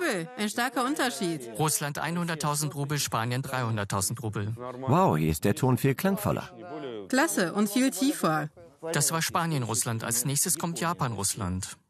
Rubel, ein starker Unterschied. Russland 100.000 Rubel, Spanien 300.000 Rubel. Wow, hier ist der Ton viel klangvoller. Klasse und viel tiefer. Das war Spanien, Russland. Als nächstes kommt Japan, Russland.